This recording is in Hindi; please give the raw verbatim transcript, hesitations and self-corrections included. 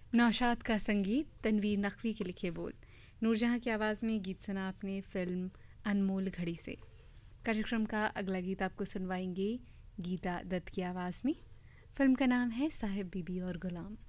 नौशाद का संगीत, तनवीर नकवी के लिखे बोल। नूरजहां की आवाज़ में गीत सुना आपने फिल्म अनमोल घड़ी से। कार्यक्रम का अगला गीत आपको सुनवाएंगे गीता दत्त की आवाज़ में। फिल्म का नाम है साहिब बीबी और गुलाम।